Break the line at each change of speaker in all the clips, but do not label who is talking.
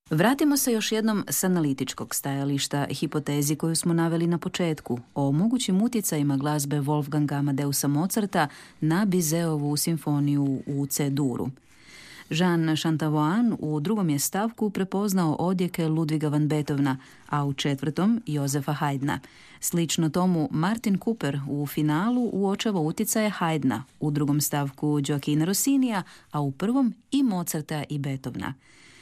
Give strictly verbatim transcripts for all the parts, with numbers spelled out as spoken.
Vratimo se još jednom s analitičkog stajališta hipotezi koju smo naveli na početku o mogućim utjecajima glazbe Wolfganga Amadeusa Mozarta na Bizeovu simfoniju u C-duru. Jean Chantavoine u drugom je stavku prepoznao odjeke Ludwiga van Beethovena, a u četvrtom Josefa Haydna. Slično tomu Martin Cooper u finalu uočava utjecaje Haydna, u drugom stavku Gioachina Rossinija, a u prvom i Mozarta i Beethovena.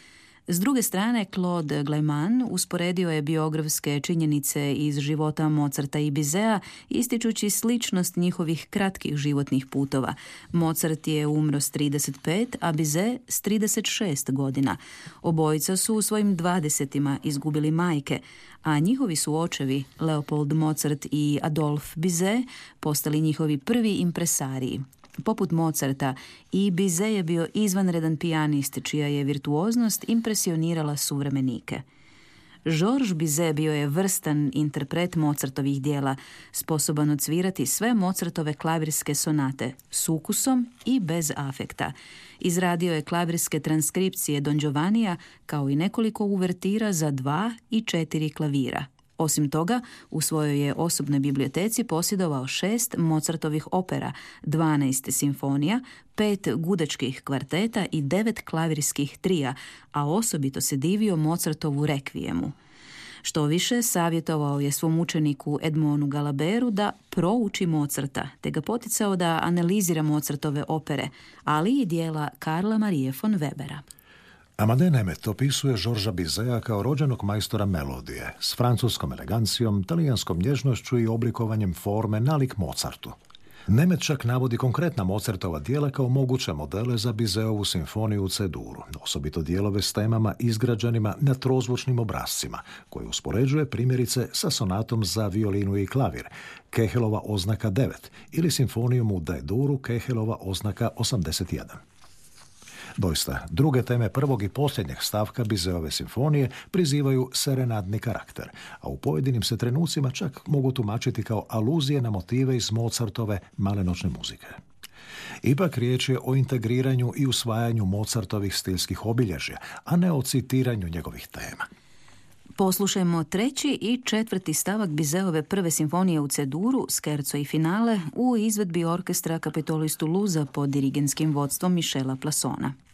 S druge strane, Claude Gleiman usporedio je biografske činjenice iz života Mozarta i Bizea, ističući sličnost njihovih kratkih životnih putova. Mozart je umro s trideset pet, a Bizet s trideset šest godina. Obojica su u svojim dvadesetima izgubili majke, a njihovi su očevi, Leopold Mozart i Adolphe Bizet, postali njihovi prvi impresariji. Poput Mozarta, i Bizet je bio izvanredan pijanist, čija je virtuoznost impresionirala suvremenike. Georges Bizet bio je vrstan interpret Mozartovih dijela, sposoban odsvirati sve Mozartove klavirske sonate s ukusom i bez afekta. Izradio je klavirske transkripcije Don Giovannija, kao i nekoliko uvertira za dva i četiri klavira. Osim toga, u svojoj je osobnoj biblioteci posjedovao šest Mozartovih opera, dvanaest simfonija, pet gudečkih kvarteta i devet klavirskih trija, a osobito se divio Mozartovu rekvijemu. Što više, savjetovao je svom učeniku Edmonu Galaberu da prouči Mozarta, te ga poticao da analizira Mozartove opere, ali i dijela Karla Marie von Webera.
Amadej Nemet opisuje Georgesa Bizeta kao rođenog majstora melodije, s francuskom elegancijom, talijanskom nježnošću i oblikovanjem forme nalik Mozartu. Nemet čak navodi konkretna Mozartova dijela kao moguće modele za Bizeovu simfoniju u C-duru, osobito dijelove s temama izgrađenima na trozvučnim obrascima, koje uspoređuje primjerice sa sonatom za violinu i klavir, Kehelova oznaka devet, ili simfonijom u D-duru, Kehelova oznaka osamdeset jedan. Doista, druge teme prvog i posljednjeg stavka Bizeove simfonije prizivaju serenadni karakter, a u pojedinim se trenucima čak mogu tumačiti kao aluzije na motive iz Mozartove malenoćne muzike. Ipak riječ je o integriranju i usvajanju Mozartovih stilskih obilježja, a ne o citiranju njegovih tema.
Poslušajmo treći i četvrti stavak Bizeove prve simfonije u C-duru, skerco i finale, u izvedbi orkestra Kapitolistu Luza pod dirigentskim vodstvom Michela Plassona.